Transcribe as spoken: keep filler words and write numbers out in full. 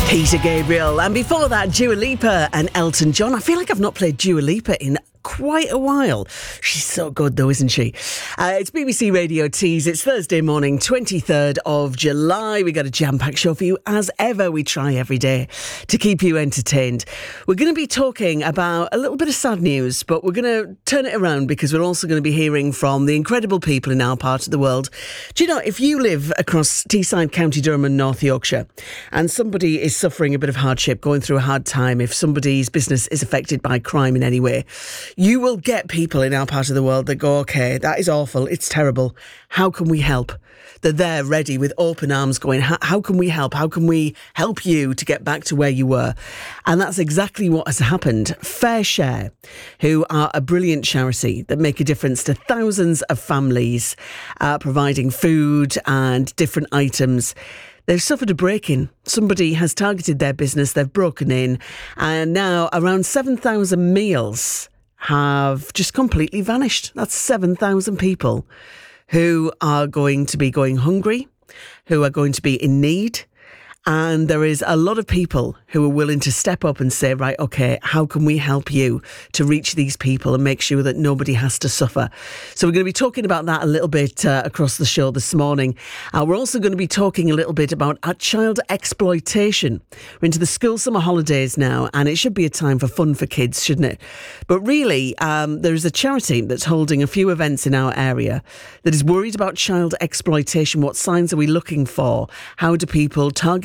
Peter Gabriel, and before that, Dua Lipa and Elton John. I feel like I've not played Dua Lipa in quite a while. She's so good though, isn't she? Uh, it's B B C Radio Tees. It's Thursday morning, twenty-third of July. We got a jam-packed show for you as ever. We try every day to keep you entertained. We're going to be talking about a little bit of sad news, but we're going to turn it around because we're also going to be hearing from the incredible people in our part of the world. Do you know, if you live across Teesside, County Durham and North Yorkshire, and somebody is suffering a bit of hardship, going through a hard time, if somebody's business is affected by crime in any way, you will get people in our part of the world that go, okay, that is awful, it's terrible, how can we help? They're there ready with open arms going, how can we help? How can we help you to get back to where you were? And that's exactly what has happened. Fair Share, who are a brilliant charity that make a difference to thousands of families, uh, providing food and different items. They've suffered a break-in. Somebody has targeted their business, they've broken in, and now around seven thousand meals have just completely vanished. That's seven thousand people who are going to be going hungry, who are going to be in need. And there is a lot of people who are willing to step up and say, right, okay, how can we help you to reach these people and make sure that nobody has to suffer? So we're going to be talking about that a little bit uh, across the show this morning. Uh, we're also going to be talking a little bit about uh, child exploitation. We're into the school summer holidays now, and it should be a time for fun for kids, shouldn't it? But really, um, there's a charity that's holding a few events in our area that is worried about child exploitation. What signs are we looking for? How do people target